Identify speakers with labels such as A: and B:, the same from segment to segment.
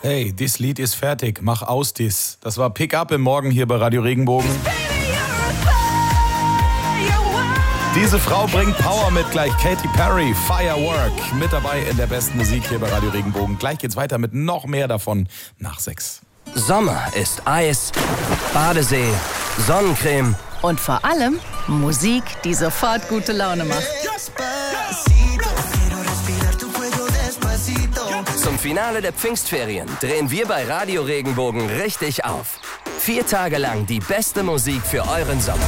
A: Hey, das Lied ist fertig, mach aus dies. Das war Pick Up im Morgen hier bei Radio Regenbogen. Diese Frau bringt Power mit, gleich Katy Perry, Firework, mit dabei in der besten Musik hier bei Radio Regenbogen. Gleich geht's weiter mit noch mehr davon nach 6.
B: Sommer ist Eis, Badesee, Sonnencreme
C: und vor allem Musik, die sofort gute Laune macht.
B: Zum Finale der Pfingstferien drehen wir bei Radio Regenbogen richtig auf. 4 Tage lang die beste Musik für euren Sommer.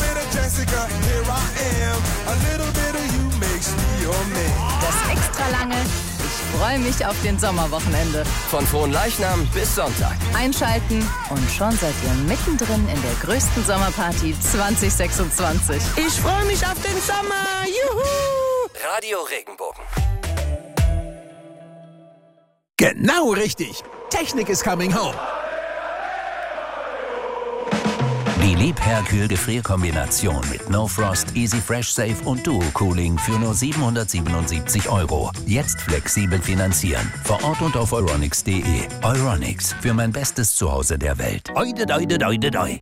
C: Das extra lange Ich freue mich auf den Sommerwochenende.
B: Von Fronleichnam bis Sonntag.
C: Einschalten und schon seid ihr mittendrin in der größten Sommerparty 2026.
D: Ich freue mich auf den Sommer. Juhu!
B: Radio Regenbogen.
E: Genau richtig. Technik is coming home.
F: Die Liebherr-Kühl-Gefrierkombination mit No Frost, Easy Fresh Safe und Duo Cooling für nur 777 €. Jetzt flexibel finanzieren. Vor Ort und auf euronics.de. Euronics, für mein bestes Zuhause der Welt. Oide, doide, doide, doi.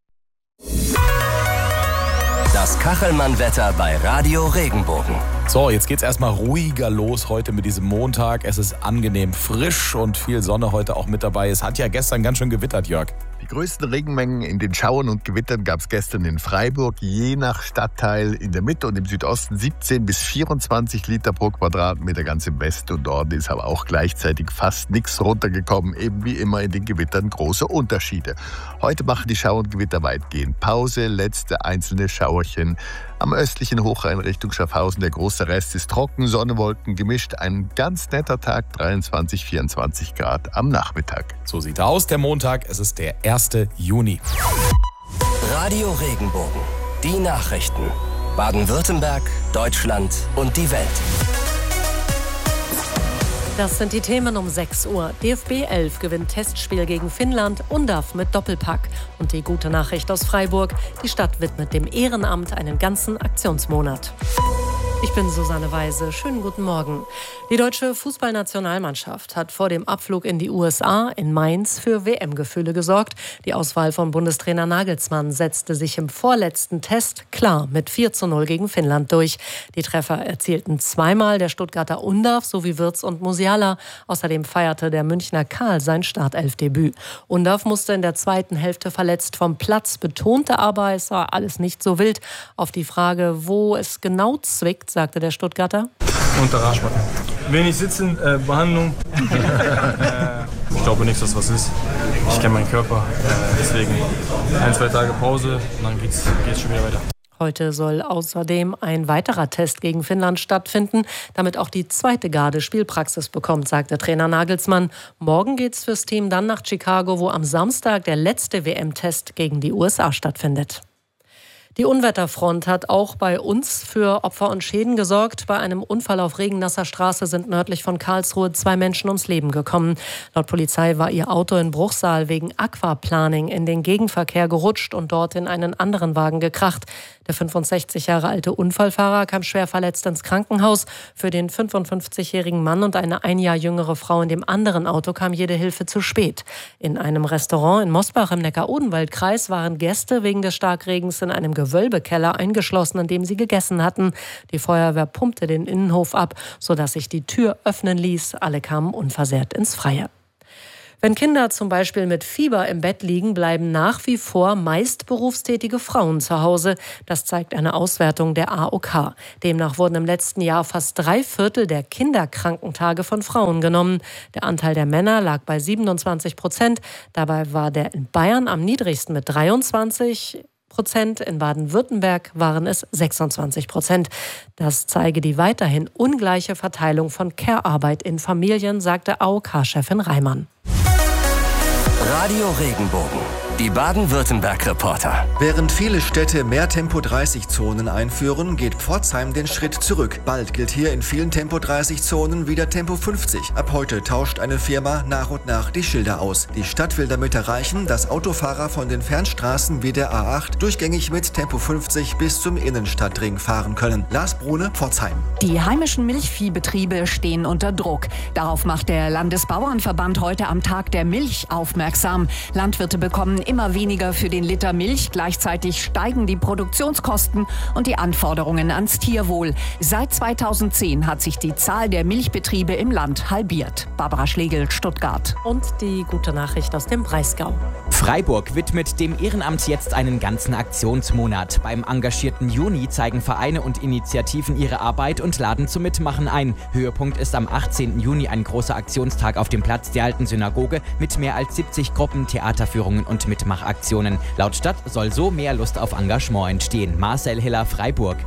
B: Das Kachelmann-Wetter bei Radio Regenbogen.
A: So, jetzt geht's erstmal ruhiger los heute mit diesem Montag. Es ist angenehm frisch und viel Sonne heute auch mit dabei. Es hat ja gestern ganz schön gewittert, Jörg.
G: Die größten Regenmengen in den Schauern und Gewittern gab es gestern in Freiburg, je nach Stadtteil in der Mitte und im Südosten 17 bis 24 Liter pro Quadratmeter. Ganz im Westen und Norden ist aber auch gleichzeitig fast nichts runtergekommen. Eben wie immer in den Gewittern große Unterschiede. Heute machen die Schauer und Gewitter weitgehend Pause, letzte einzelne Schauerchen. Am östlichen Hochrhein Richtung Schaffhausen, der große Rest ist trocken, Sonne, Wolken gemischt. Ein ganz netter Tag, 23, 24 Grad am Nachmittag.
A: So sieht er aus, der Montag. Es ist der 1. Juni.
B: Radio Regenbogen. Die Nachrichten. Baden-Württemberg, Deutschland und die Welt.
H: Das sind die Themen um 6 Uhr. DFB 11 gewinnt Testspiel gegen Finnland, Undav mit Doppelpack. Und die gute Nachricht aus Freiburg, die Stadt widmet dem Ehrenamt einen ganzen Aktionsmonat. Ich bin Susanne Weise. Schönen guten Morgen. Die deutsche Fußballnationalmannschaft hat vor dem Abflug in die USA in Mainz für WM-Gefühle gesorgt. Die Auswahl von Bundestrainer Nagelsmann setzte sich im vorletzten Test klar mit 4:0 gegen Finnland durch. Die Treffer erzielten zweimal der Stuttgarter Undav sowie Wirtz und Musiala. Außerdem feierte der Münchner Karl sein Startelfdebüt. Undav musste in der zweiten Hälfte verletzt vom Platz, betonte aber, es war alles nicht so wild. Auf die Frage, wo es genau zwickt, sagte der Stuttgarter:
I: Unter Arschbacken. Wenig sitzen, Behandlung. Ich glaube nicht, dass was ist. Ich kenne meinen Körper. Deswegen 1-2 Tage Pause und dann geht's schon wieder weiter.
H: Heute soll außerdem ein weiterer Test gegen Finnland stattfinden, damit auch die zweite Garde Spielpraxis bekommt, sagte Trainer Nagelsmann. Morgen geht's fürs Team dann nach Chicago, wo am Samstag der letzte WM-Test gegen die USA stattfindet. Die Unwetterfront hat auch bei uns für Opfer und Schäden gesorgt. Bei einem Unfall auf regennasser Straße sind nördlich von Karlsruhe 2 Menschen ums Leben gekommen. Laut Polizei war ihr Auto in Bruchsal wegen Aquaplaning in den Gegenverkehr gerutscht und dort in einen anderen Wagen gekracht. Der 65 Jahre alte Unfallfahrer kam schwer verletzt ins Krankenhaus. Für den 55-jährigen Mann und eine 1 Jahr jüngere Frau in dem anderen Auto kam jede Hilfe zu spät. In einem Restaurant in Mosbach im Neckar-Odenwald-Kreis waren Gäste wegen des Starkregens in einem Gewölbekeller eingeschlossen, in dem sie gegessen hatten. Die Feuerwehr pumpte den Innenhof ab, sodass sich die Tür öffnen ließ. Alle kamen unversehrt ins Freie. Wenn Kinder zum Beispiel mit Fieber im Bett liegen, bleiben nach wie vor meist berufstätige Frauen zu Hause. Das zeigt eine Auswertung der AOK. Demnach wurden im letzten Jahr fast 3/4 der Kinderkrankentage von Frauen genommen. Der Anteil der Männer lag bei 27%. Dabei war der in Bayern am niedrigsten mit 23%. In Baden-Württemberg waren es 26%. Das zeige die weiterhin ungleiche Verteilung von Care-Arbeit in Familien, sagte AOK-Chefin Reimann.
B: Radio Regenbogen. Die Baden-Württemberg-Reporter.
J: Während viele Städte mehr Tempo-30-Zonen einführen, geht Pforzheim den Schritt zurück. Bald gilt hier in vielen Tempo-30-Zonen wieder Tempo 50. Ab heute tauscht eine Firma nach und nach die Schilder aus. Die Stadt will damit erreichen, dass Autofahrer von den Fernstraßen wie der A8 durchgängig mit Tempo 50 bis zum Innenstadtring fahren können. Lars Brune, Pforzheim.
K: Die heimischen Milchviehbetriebe stehen unter Druck. Darauf macht der Landesbauernverband heute am Tag der Milch aufmerksam. Landwirte bekommen immer weniger für den Liter Milch. Gleichzeitig steigen die Produktionskosten und die Anforderungen ans Tierwohl. Seit 2010 hat sich die Zahl der Milchbetriebe im Land halbiert. Barbara Schlegel, Stuttgart.
H: Und die gute Nachricht aus dem Breisgau.
L: Freiburg widmet dem Ehrenamt jetzt einen ganzen Aktionsmonat. Beim engagierten Juni zeigen Vereine und Initiativen ihre Arbeit und laden zum Mitmachen ein. Höhepunkt ist am 18. Juni ein großer Aktionstag auf dem Platz der Alten Synagoge mit mehr als 70 Gruppen, Theaterführungen und Mitmachaktionen. Laut Stadt soll so mehr Lust auf Engagement entstehen. Marcel Hiller, Freiburg.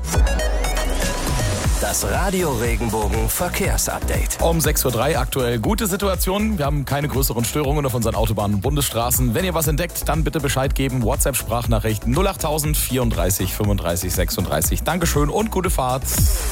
B: Das Radio Regenbogen Verkehrsupdate.
A: Um 6:03 Uhr aktuell gute Situation. Wir haben keine größeren Störungen auf unseren Autobahnen und Bundesstraßen. Wenn ihr was entdeckt, dann bitte Bescheid geben. WhatsApp-Sprachnachricht 08000 34 35 36. Dankeschön und gute Fahrt.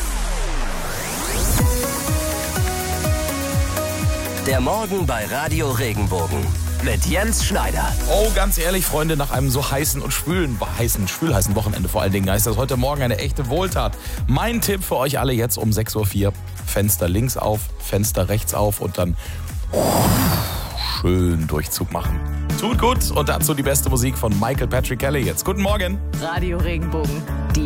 B: Der Morgen bei Radio Regenbogen mit Jens Schneider.
A: Oh, ganz ehrlich, Freunde, nach einem so heißen und schwülheißen Wochenende vor allen Dingen, ist das heute Morgen eine echte Wohltat. Mein Tipp für euch alle jetzt um 6:04 Uhr. Fenster links auf, Fenster rechts auf und dann schön Durchzug machen. Tut gut und dazu die beste Musik von Michael Patrick Kelly jetzt. Guten Morgen.
C: Radio Regenbogen.